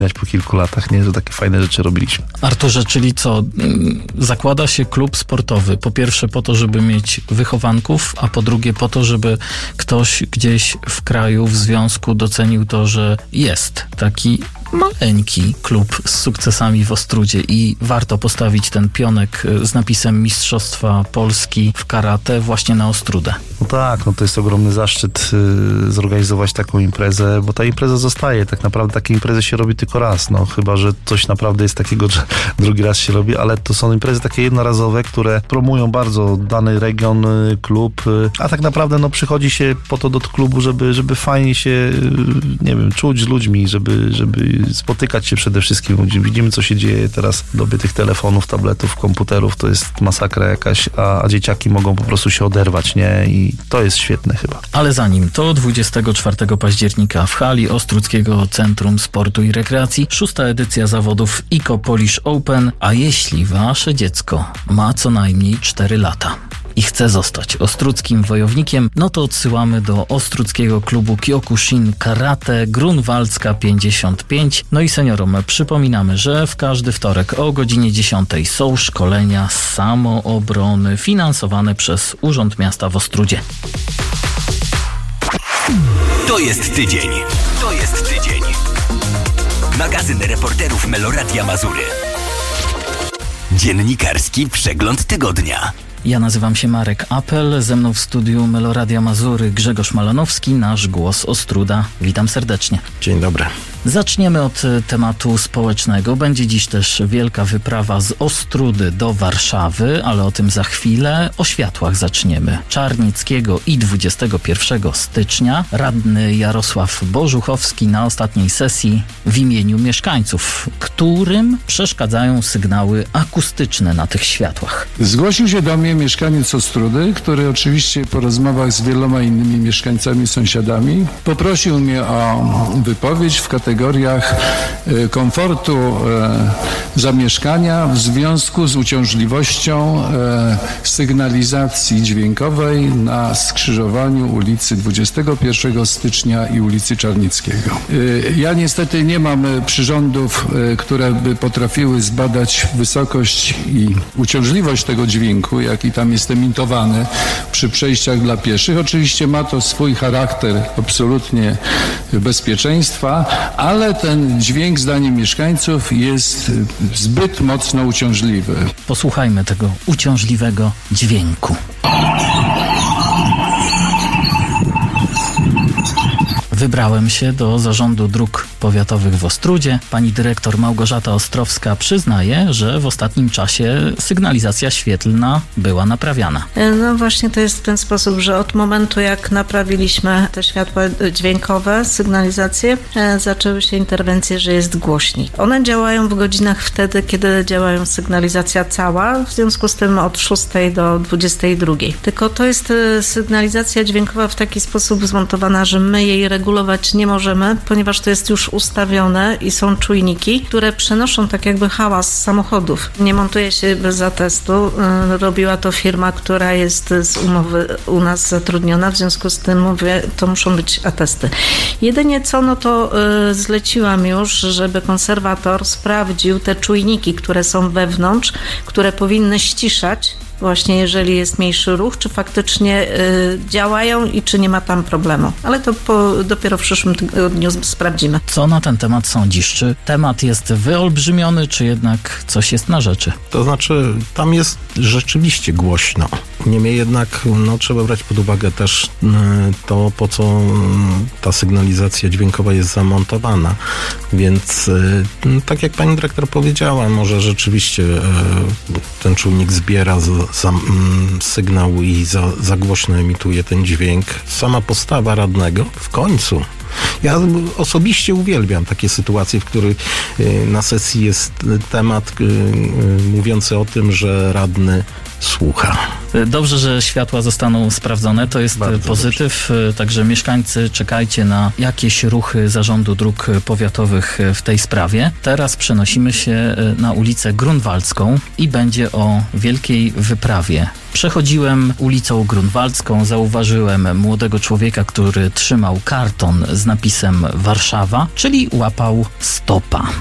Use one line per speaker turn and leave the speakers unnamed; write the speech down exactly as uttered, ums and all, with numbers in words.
po kilku latach, nie, że takie fajne rzeczy robiliśmy.
Arturze, czyli co? Zakłada się klub sportowy. Po pierwsze po to, żeby mieć wychowanków, a po drugie po to, żeby ktoś gdzieś w kraju, w związku docenił to, że jest taki maleńki klub z sukcesami w Ostródzie i warto postawić ten pionek z napisem Mistrzostwa Polski w karate właśnie na Ostródę.
No tak, no to jest ogromny zaszczyt y, zorganizować taką imprezę, bo ta impreza zostaje. Tak naprawdę takie imprezy się robi tylko raz, no chyba, że coś naprawdę jest takiego, że drugi raz się robi, ale to są imprezy takie jednorazowe, które promują bardzo dany region, y, klub, y, a tak naprawdę no przychodzi się po to do klubu, żeby, żeby fajnie się, y, nie wiem, czuć z ludźmi, żeby, żeby spotykać się przede wszystkim ludźmi. Widzimy, co się dzieje teraz w dobie tych telefonów, tabletów, komputerów, to jest masakra jakaś, a, a dzieciaki mogą po prostu się oderwać, nie? I to jest świetne chyba.
Ale zanim to dwudziestego czwartego października w hali Ostródzkiego Centrum Sportu i Rekreacji szósta edycja zawodów ICO Polish Open, a jeśli wasze dziecko ma co najmniej cztery lata i chce zostać ostródzkim wojownikiem, no to odsyłamy do Ostródzkiego Klubu Kyokushin Karate Grunwaldzka pięćdziesiąt pięć. No i seniorom przypominamy, że w każdy wtorek o godzinie dziesiątej są szkolenia samoobrony finansowane przez Urząd Miasta w Ostródzie.
To jest tydzień. To jest tydzień. Magazyn reporterów Meloradia Mazury. Dziennikarski przegląd tygodnia.
Ja nazywam się Marek Apel, ze mną w studiu Meloradia Mazury Grzegorz Malanowski, nasz głos Ostróda. Witam serdecznie.
Dzień dobry.
Zaczniemy od tematu społecznego. Będzie dziś też wielka wyprawa z Ostródy do Warszawy, ale o tym za chwilę. O światłach zaczniemy. Czarnickiego i dwudziestego pierwszego stycznia radny Jarosław Bożuchowski na ostatniej sesji w imieniu mieszkańców, którym przeszkadzają sygnały akustyczne na tych światłach.
Zgłosił się do mnie mieszkaniec Ostródy, który oczywiście po rozmowach z wieloma innymi mieszkańcami, sąsiadami poprosił mnie o wypowiedź w kategorii kategoriach komfortu zamieszkania w związku z uciążliwością sygnalizacji dźwiękowej na skrzyżowaniu ulicy dwudziestego pierwszego stycznia i ulicy Czarnickiego. Ja niestety nie mam przyrządów, które by potrafiły zbadać wysokość i uciążliwość tego dźwięku, jaki tam jest emitowany przy przejściach dla pieszych. Oczywiście ma to swój charakter absolutnie bezpieczeństwa, ale ten dźwięk, zdaniem mieszkańców, jest zbyt mocno uciążliwy.
Posłuchajmy tego uciążliwego dźwięku. Wybrałem się do Zarządu Dróg Powiatowych w Ostródzie. Pani dyrektor Małgorzata Ostrowska przyznaje, że w ostatnim czasie sygnalizacja świetlna była naprawiana.
No właśnie to jest w ten sposób, że od momentu jak naprawiliśmy te światła dźwiękowe, sygnalizację, zaczęły się interwencje, że jest głośniej. One działają w godzinach wtedy, kiedy działają sygnalizacja cała, w związku z tym od szóstej do dwudziestej drugiej. Tylko to jest sygnalizacja dźwiękowa w taki sposób zmontowana, że my jej regulujemy regulować nie możemy, ponieważ to jest już ustawione i są czujniki, które przenoszą tak jakby hałas samochodów. Nie montuje się bez atestu. Robiła to firma, która jest z umowy u nas zatrudniona, w związku z tym mówię, to muszą być atesty. Jedynie co, no to y, zleciłam już, żeby konserwator sprawdził te czujniki, które są wewnątrz, które powinny ściszać właśnie jeżeli jest mniejszy ruch, czy faktycznie y, działają i czy nie ma tam problemu. Ale to po, dopiero w przyszłym tygodniu sprawdzimy.
Co na ten temat sądzisz? Czy temat jest wyolbrzymiony, czy jednak coś jest na rzeczy?
To znaczy, tam jest rzeczywiście głośno. Niemniej jednak no, trzeba brać pod uwagę też y, to, po co y, ta sygnalizacja dźwiękowa jest zamontowana. Więc y, tak jak pani dyrektor powiedziała, może rzeczywiście y, ten czujnik zbiera z, za, mm, sygnał i za, za głośno emituje ten dźwięk. Sama postawa radnego w końcu. Ja osobiście uwielbiam takie sytuacje, w których na sesji jest temat mówiący o tym, że radny słucha.
Dobrze, że światła zostaną sprawdzone, to jest bardzo pozytyw, dobrze. Także mieszkańcy, czekajcie na jakieś ruchy Zarządu Dróg Powiatowych w tej sprawie. Teraz przenosimy się na ulicę Grunwaldzką i będzie o wielkiej wyprawie Przechodziłem ulicą Grunwaldzką, zauważyłem młodego człowieka, który trzymał karton z napisem Warszawa, czyli łapał stopa.